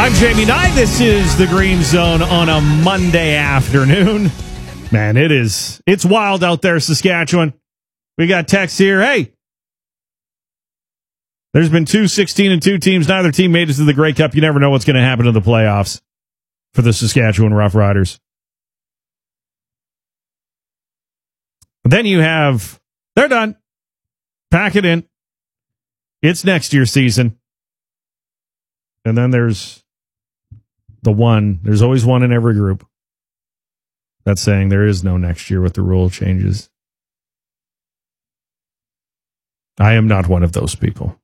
I'm Jamie Nye. This is the Green Zone on a Monday afternoon. Man, it's wild out there, Saskatchewan. We got text here. Hey, there's been 2 16-2 teams. Neither team made it to the Grey Cup. You never know what's going to happen in the playoffs for the Saskatchewan Roughriders. Then you have, they're done. Pack it in. It's next year's season. And then there's the one. There's always one in every group that's saying there is no next year with the rule changes. I am not one of those people.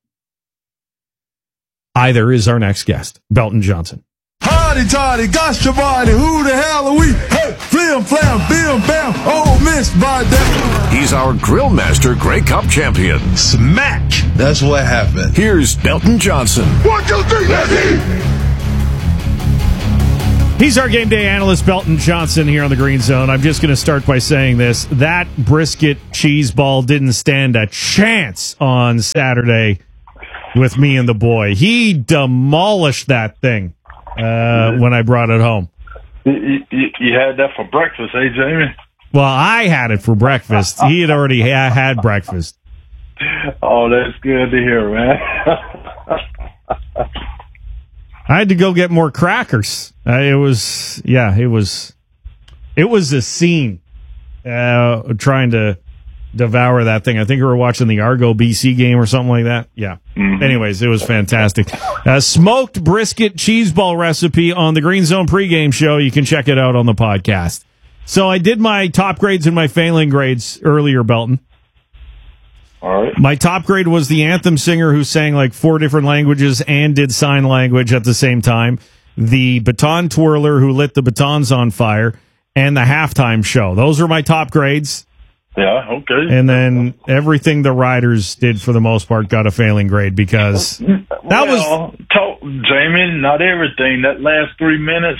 Either is our next guest, Belton Johnson. Hardy, Toddy, gosh, your body, who the hell are we? Hey, flim, flam, bim, bam, oh, miss, by that. He's our Grill Master Grey Cup champion. Smack! That's what happened. Here's Belton Johnson. 1, 2, 3, let's eat! He's our game day analyst, Belton Johnson, here on the Green Zone. I'm just going to start by saying this. That brisket cheese ball didn't stand a chance on Saturday with me and the boy. He demolished that thing when I brought it home. You had that for breakfast, eh, Jamie? Well, I had it for breakfast. He had already had breakfast. Oh, that's good to hear, man. I had to go get more crackers. It was a scene trying to devour that thing. I think we were watching the Argo BC game or something like that. Yeah. Mm-hmm. Anyways, it was fantastic. Smoked brisket cheese ball recipe on the Green Zone pregame show. You can check it out on the podcast. So I did my top grades and my failing grades earlier, Belton. All right. My top grade was the anthem singer who sang like 4 different languages and did sign language at the same time, the baton twirler who lit the batons on fire, and the halftime show. Those are my top grades. Yeah, okay. And then everything the Riders did for the most part got a failing grade because Jamie, not everything. That last 3 minutes.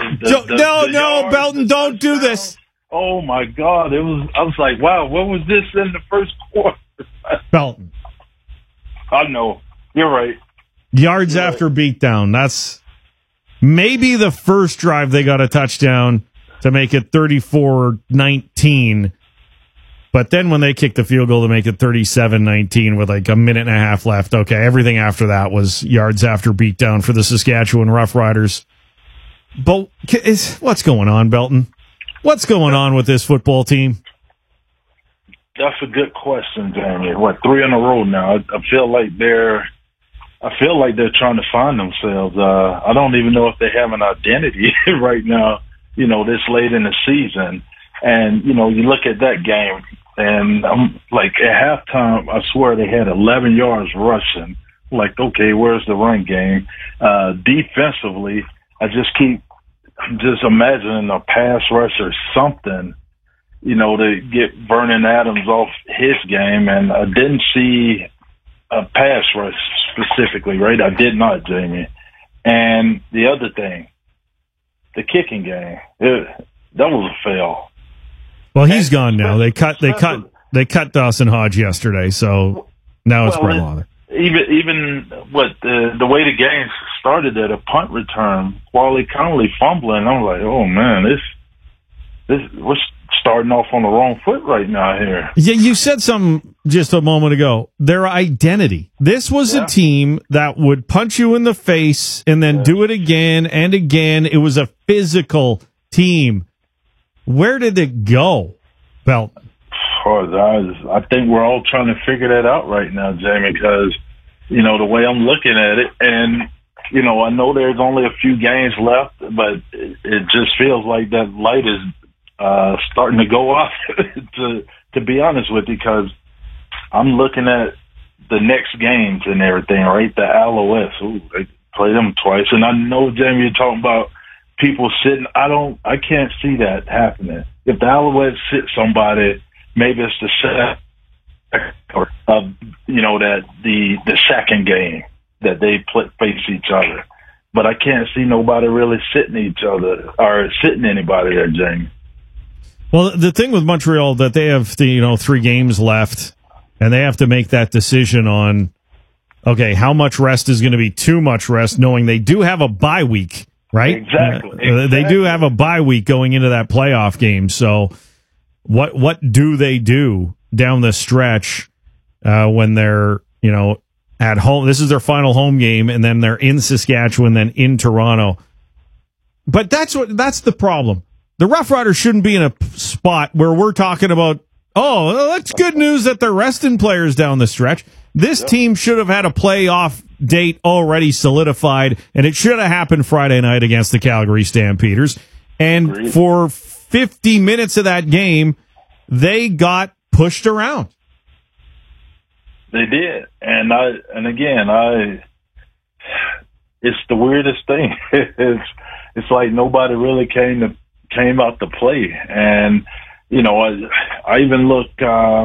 No, Belton, don't do this. Oh my God! I was like, wow, what was this in the first quarter? Belton. I know. You're right. Yards after beatdown. That's maybe the first drive they got a touchdown to make it 34-19. But then when they kicked the field goal to make it 37-19 with like a minute and a half left, okay, everything after that was yards after beatdown for the Saskatchewan Roughriders. But what's going on, Belton? What's going on with this football team? That's a good question, Jamie. 3 in a row now? I feel like they're trying to find themselves. I don't even know if they have an identity right now, this late in the season. And, you look at that game, and I'm like, at halftime, I swear they had 11 yards rushing. Like, okay, where's the run game? Defensively, I just keep imagining a pass rush or something, to get Vernon Adams off his game. And I didn't see a pass rush specifically, right? I did not, Jamie. And the other thing, the kicking game, that was a fail. Well, he's gone now. They cut Dawson Hodge yesterday, so now it's Brett Lawler. Even the way the game started at a punt return, Wally Connolly fumbling, I'm like, oh man, this we're starting off on the wrong foot right now here. Yeah, you said something just a moment ago. Their identity. This was a team that would punch you in the face and then do it again and again. It was a physical team. Where did it go, Belton? I think we're all trying to figure that out right now, Jamie, because, the way I'm looking at it, and, I know there's only a few games left, but it just feels like that light is starting to go off, to be honest with you, because I'm looking at the next games and everything, right? The Alouettes, they play them twice. And I know, Jamie, you're talking about people sitting. I can't see that happening. If the Alouettes sit somebody, maybe it's the second, that the second game that they face each other. But I can't see nobody really sitting each other or sitting anybody there, Jamie. Well, the thing with Montreal that they have 3 games left, and they have to make that decision on okay, how much rest is going to be too much rest, knowing they do have a bye week, right? Exactly. They do have a bye week going into that playoff game. So what do they do down the stretch when they're, at home? This is their final home game, and then they're in Saskatchewan, then in Toronto. But that's the problem. The Rough Riders shouldn't be in a spot where we're talking about, that's good news that they're resting players down the stretch. This team should have had a playoff date already solidified, and it should have happened Friday night against the Calgary Stampeders. And for 50 minutes of that game, they got pushed around. They did. And again, it's the weirdest thing. It's like nobody really came out to play. And, I even look,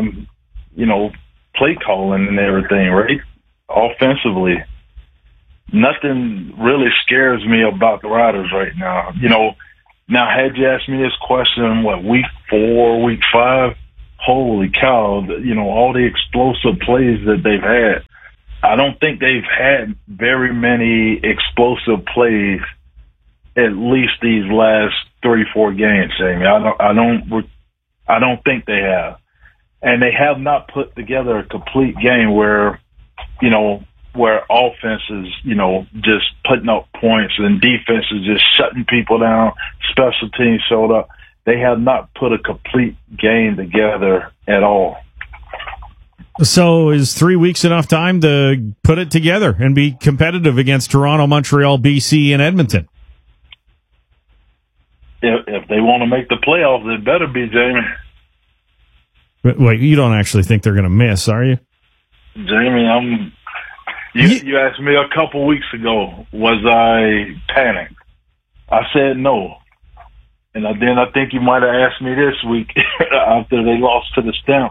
play calling and everything, right? Offensively, nothing really scares me about the Riders right now. Now had you asked me this question, week 4, week 5, holy cow, all the explosive plays that they've had. I don't think they've had very many explosive plays, at least these last 3-4 games, Jamie. I don't think they have. And they have not put together a complete game where offense is, just putting up points and defense is just shutting people down, special teams showed up. They have not put a complete game together at all. So is 3 weeks enough time to put it together and be competitive against Toronto, Montreal, BC, and Edmonton? If they want to make the playoffs, they better be, Jamie. Wait, you don't actually think they're going to miss, are you? Jamie, you asked me a couple weeks ago, was I panicked? I said no. And then I think you might have asked me this week after they lost to the Stamps.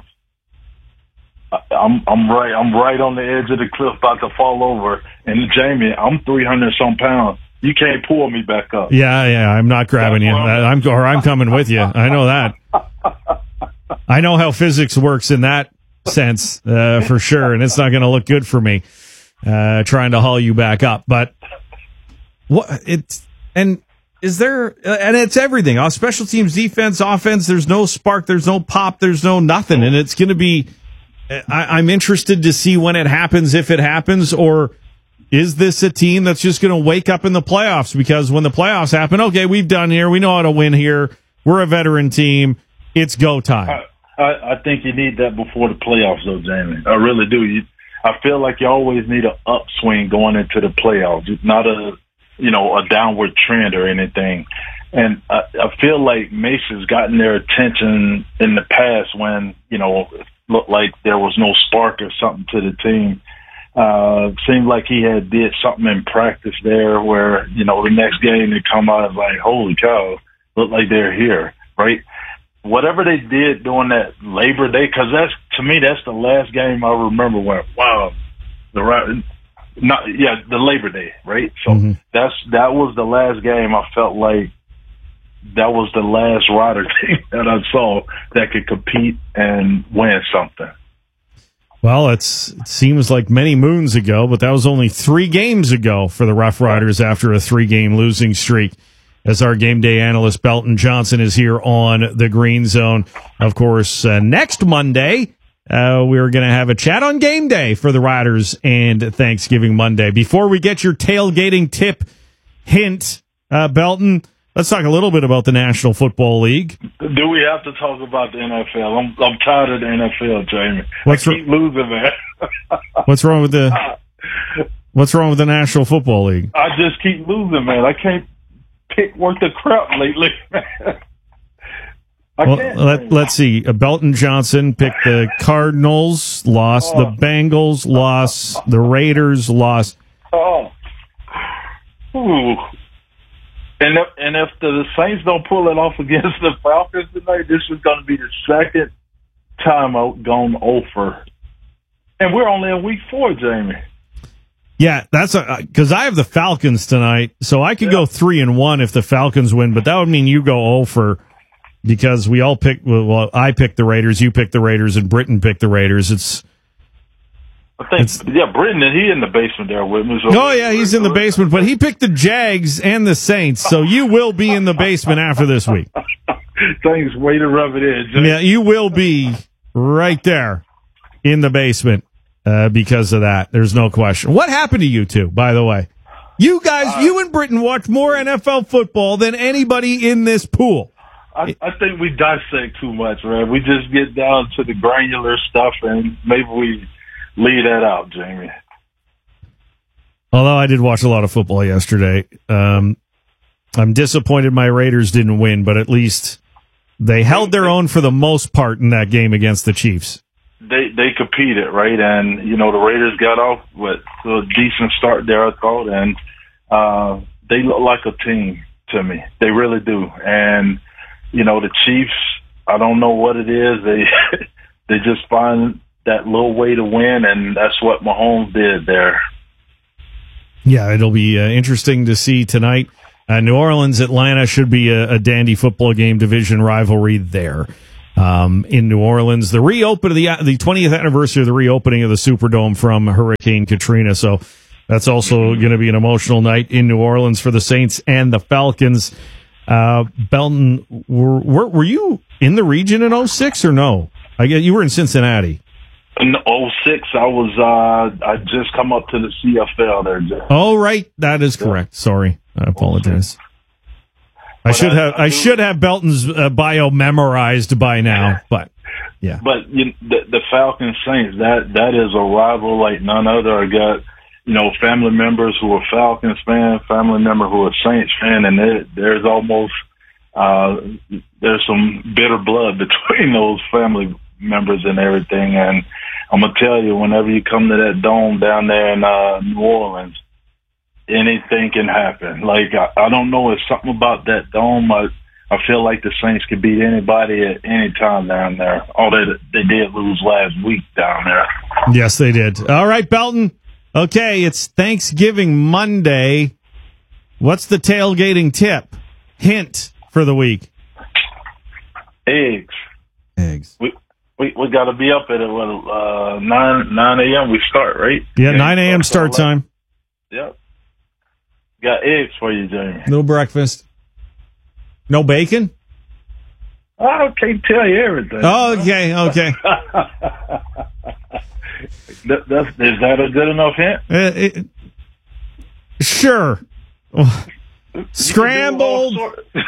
I'm right on the edge of the cliff, about to fall over. And Jamie, I'm 300-some pounds. You can't pull me back up. Yeah, I'm not grabbing you. I'm coming with you. I know that. I know how physics works in that sense, for sure, and it's not going to look good for me trying to haul you back up. But it's everything. Special teams, defense, offense. There's no spark. There's no pop. There's no nothing, and it's going to be. I'm interested to see when it happens, if it happens, or is this a team that's just going to wake up in the playoffs? Because when the playoffs happen, okay, we've done here. We know how to win here. We're a veteran team. It's go time. I think you need that before the playoffs, though, Jamie. I really do. I feel like you always need an upswing going into the playoffs, not a downward trend or anything. And I feel like Mason's gotten their attention in the past when, it looked like there was no spark or something to the team. Seemed like he did something in practice there where, the next game they come out and like, holy cow, look like they're here, right? Whatever they did during that Labor Day, because to me, that's the last game I remember where, wow, the Labor Day, right? So that was the last game I felt like that was the last Rider team that I saw that could compete and win something. Well, it seems like many moons ago, but that was only 3 games ago for the Rough Riders after a 3-game losing streak. As our game day analyst, Belton Johnson, is here on the Green Zone. Of course, next Monday, we're going to have a chat on game day for the Riders and Thanksgiving Monday. Before we get your tailgating tip hint, Belton, let's talk a little bit about the National Football League. Do we have to talk about the NFL? I'm tired of the NFL, Jamie. I keep losing, man. What's wrong with the National Football League? I just keep losing, man. I can't pick worth the crap lately. Let's see. Belton Johnson picked the Cardinals, lost. The Bengals, lost. The Raiders, lost. Oh. Ooh. And if the Saints don't pull it off against the Falcons tonight, this is going to be the second time I've gone over. And we're only in week 4, Jamie. Yeah, that's because I have the Falcons tonight, so I could go 3-1 if the Falcons win, but that would mean you go 0 because we all picked. Well, I picked the Raiders, you picked the Raiders, and Britain picked the Raiders. I think, Britton, he in the basement there with me. So oh, yeah, he's in the basement, but he picked the Jags and the Saints, so you will be in the basement after this week. Thanks, way to rub it in, Jay. Yeah, you will be right there in the basement because of that. There's no question. What happened to you two, by the way? You guys, you and Britton watch more NFL football than anybody in this pool. I think we dissect too much, man. We just get down to the granular stuff, and maybe we leave that out, Jamie. Although I did watch a lot of football yesterday. I'm disappointed my Raiders didn't win, but at least they held their own for the most part in that game against the Chiefs. They competed, right? And, the Raiders got off with a decent start there, I thought, and they look like a team to me. They really do. And, the Chiefs, I don't know what it is. They just find that little way to win, and that's what Mahomes did there. Yeah, it'll be interesting to see tonight. New Orleans, Atlanta should be a dandy football game, division rivalry there. In New Orleans, the reopen of the 20th anniversary of the reopening of the Superdome from Hurricane Katrina. So that's also going to be an emotional night in New Orleans for the Saints and the Falcons. Belton, were you in the region in 06 or no? I guess you were in Cincinnati. In 06, I just come up to the CFL there, Jeff. Oh, right. That is correct. Sorry. I apologize. I should have Belton's bio memorized by now, but yeah. But the Falcons Saints, that is a rival like none other. I got family members who are Falcons fan, family member who are Saints fan, and there's almost there's some bitter blood between those family members and everything. And I'm gonna tell you, whenever you come to that dome down there in New Orleans, anything can happen. Like, I don't know, it's something about that dome. I feel like the Saints could beat anybody at any time down there. They did lose last week down there. Yes, they did. All right, Belton. Okay, it's Thanksgiving Monday. What's the tailgating tip? Hint for the week. Eggs. We got to be up at 9 a.m. we start, right? Yeah, 9 a.m. start time. Yep. Got eggs for you, Jamie. No breakfast. No bacon? I can't tell you everything. Oh, okay. Is that a good enough hint? Sure. Scrambled.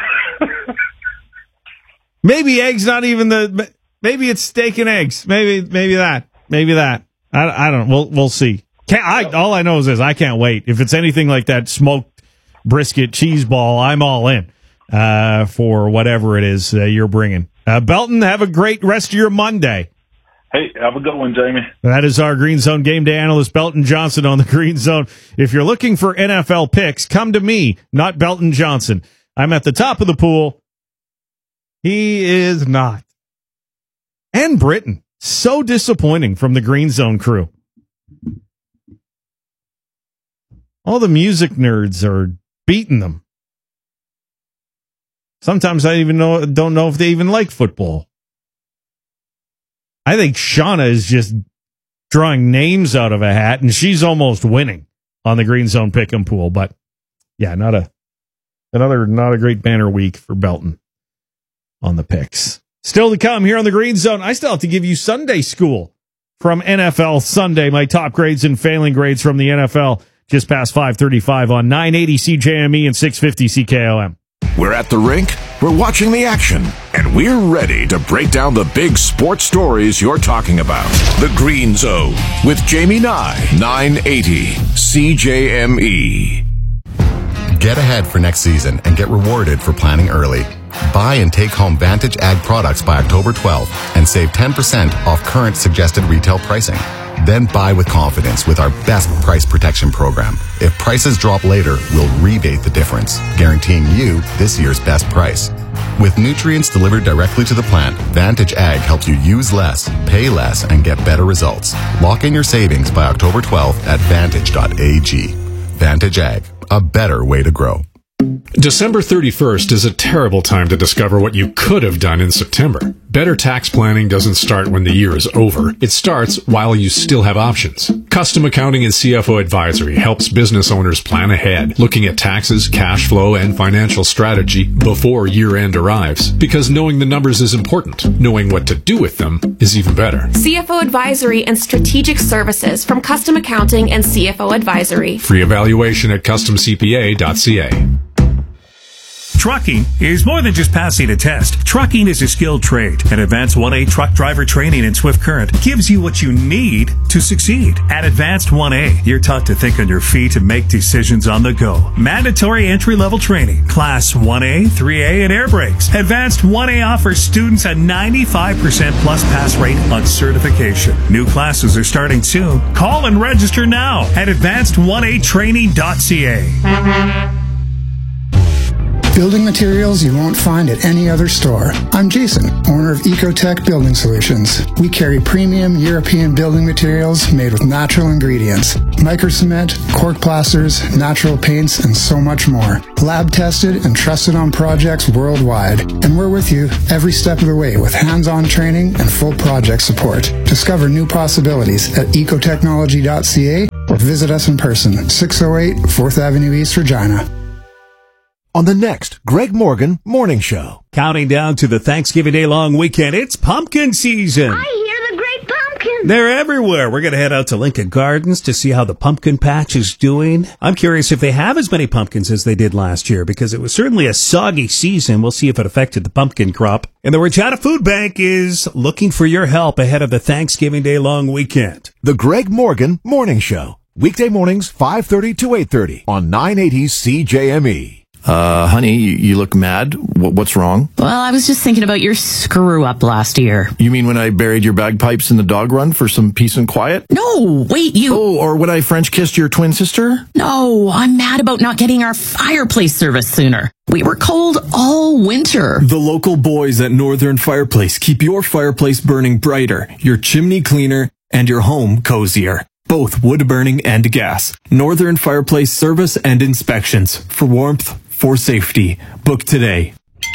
Maybe eggs, not even maybe it's steak and eggs. Maybe that. I don't know. We'll see. All I know is this. I can't wait. If it's anything like that smoked brisket cheese ball, I'm all in for whatever it is you're bringing. Belton, have a great rest of your Monday. Hey, have a good one, Jamie. That is our Green Zone game day analyst, Belton Johnson, on the Green Zone. If you're looking for NFL picks, come to me, not Belton Johnson. I'm at the top of the pool. He is not. And Britton. So disappointing from the Green Zone crew. All the music nerds are beating them. Sometimes I don't know if they even like football. I think Shauna is just drawing names out of a hat, and she's almost winning on the Green Zone Pick'em pool. But yeah, not a great banner week for Belton on the picks. Still to come here on the Green Zone. I still have to give you Sunday School from NFL Sunday. My top grades and failing grades from the NFL just past 5:35 on 980 CJME and 650 CKOM. We're at the rink, we're watching the action, and we're ready to break down the big sports stories you're talking about. The Green Zone with Jamie Nye, 980 CJME. Get ahead for next season and get rewarded for planning early. Buy and take home Vantage Ag products by October 12th and save 10% off current suggested retail pricing. Then buy with confidence with our best price protection program. If prices drop later, we'll rebate the difference, guaranteeing you this year's best price. With nutrients delivered directly to the plant, Vantage Ag helps you use less, pay less, and get better results. Lock in your savings by October 12th at vantage.ag. Vantage Ag, a better way to grow. December 31st is a terrible time to discover what you could have done in September. Better tax planning doesn't start when the year is over. It starts while you still have options. Custom Accounting and CFO Advisory helps business owners plan ahead, looking at taxes, cash flow, and financial strategy before year-end arrives. Because knowing the numbers is important. Knowing what to do with them is even better. CFO Advisory and Strategic Services from Custom Accounting and CFO Advisory. Free evaluation at customcpa.ca. Trucking is more than just passing a test. Trucking is a skilled trade, and Advanced 1A truck driver training in Swift Current gives you what you need to succeed. At Advanced 1A, you're taught to think on your feet and make decisions on the go. Mandatory entry-level training, Class 1A, 3A, and air brakes. Advanced 1A offers students a 95% plus pass rate on certification. New classes are starting soon. Call and register now at advanced1atraining.ca. Building materials you won't find at any other store. I'm Jason, owner of Ecotech Building Solutions. We carry premium European building materials made with natural ingredients. Microcement, cork plasters, natural paints, and so much more. Lab tested and trusted on projects worldwide. And we're with you every step of the way with hands-on training and full project support. Discover new possibilities at ecotechnology.ca or visit us in person, 608 4th Avenue East, Regina. On the next Greg Morgan Morning Show. Counting down to the Thanksgiving Day long weekend, it's pumpkin season. I hear the great pumpkin. They're everywhere. We're going to head out to Lincoln Gardens to see how the pumpkin patch is doing. I'm curious if they have as many pumpkins as they did last year, because it was certainly a soggy season. We'll see if it affected the pumpkin crop. And the Regina Food Bank is looking for your help ahead of the Thanksgiving Day long weekend. The Greg Morgan Morning Show. Weekday mornings, 5:30 to 8:30 on 980 CJME. Honey, you look mad. What's wrong? Well, I was just thinking about your screw-up last year. You mean when I buried your bagpipes in the dog run for some peace and quiet? No, wait, you... Oh, or when I French kissed your twin sister? No, I'm mad about not getting our fireplace service sooner. We were cold all winter. The local boys at Northern Fireplace keep your fireplace burning brighter, your chimney cleaner, and your home cozier. Both wood burning and gas. Northern Fireplace service and inspections. For warmth, for safety. Book today.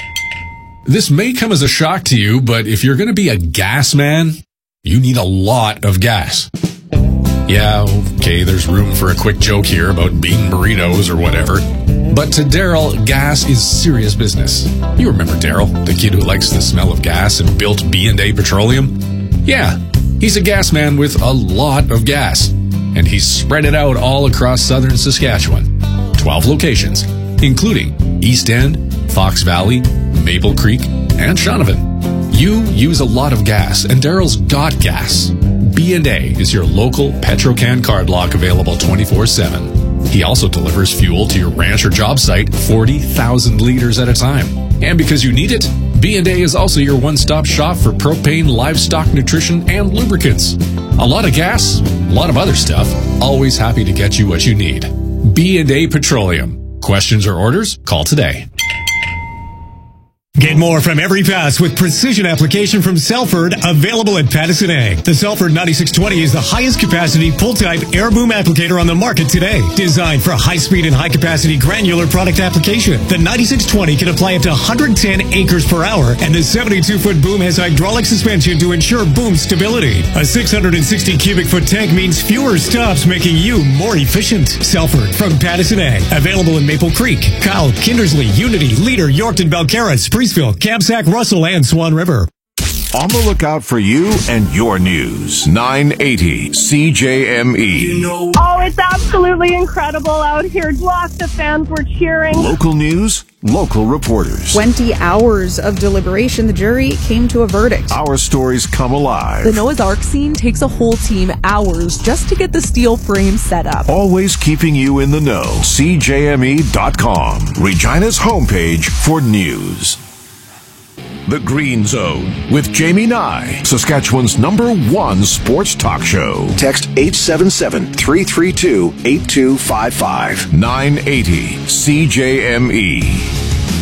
This may come as a shock to you, but if you're going to be a gas man, you need a lot of gas. Yeah, okay, there's room for a quick joke here about bean burritos or whatever. But to Daryl, gas is serious business. You remember Daryl, the kid who likes the smell of gas and built B&A Petroleum? Yeah, he's a gas man with a lot of gas. And he's spread it out all across southern Saskatchewan. 12 locations, including East End, Fox Valley, Maple Creek, and Shaunavon. You use a lot of gas, and Daryl's got gas. B&A is your local Petro-Can card lock available 24/7. He also delivers fuel to your ranch or job site 40,000 liters at a time. And because you need it, B&A is also your one-stop shop for propane, livestock nutrition, and lubricants. A lot of gas, a lot of other stuff. Always happy to get you what you need. B&A Petroleum. Questions or orders? Call today. Get more from every pass with precision application from Selford, available at Pattison Ag. The Selford 9620 is the highest capacity pull-type air boom applicator on the market today. Designed for high-speed and high-capacity granular product application, the 9620 can apply up to 110 acres per hour, and the 72-foot boom has hydraulic suspension to ensure boom stability. A 660 cubic foot tank means fewer stops, making you more efficient. Selford from Pattison Ag, available in Maple Creek, Kyle, Kindersley, Unity, Leader, Yorkton, Belcarra, Spreeceville, Kamsack, Russell, and Swan River. On the lookout for you and your news. 980 CJME. Oh, it's absolutely incredible out here. Lots of fans were cheering. Local news, local reporters. 20 hours of deliberation, the jury came to a verdict. Our stories come alive. The Noah's Ark scene takes a whole team hours just to get the steel frame set up. Always keeping you in the know. CJME.com. Regina's homepage for news. The Green Zone with Jamie Nye, Saskatchewan's #1 sports talk show. Text 877-332-8255. 980 CJME.